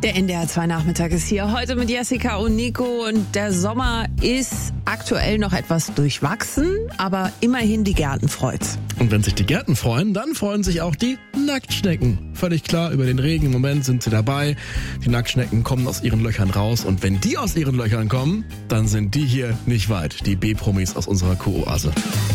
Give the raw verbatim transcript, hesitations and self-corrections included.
Der N D R zwei Nachmittag ist hier heute mit Jessica und Nico und der Sommer ist aktuell noch etwas durchwachsen, aber immerhin die Gärten freut's. Und wenn sich die Gärten freuen, dann freuen sich auch die Nacktschnecken. Völlig klar, über den Regen im Moment sind sie dabei. Die Nacktschnecken kommen aus ihren Löchern raus und wenn die aus ihren Löchern kommen, dann sind die hier nicht weit, die B-Promis aus unserer Kuroase.